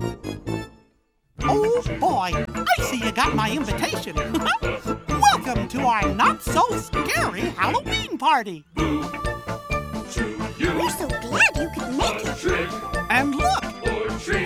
Oh boy, I see you got my invitation. Welcome to our not-so-scary Halloween party. We're so glad you could make it. And look,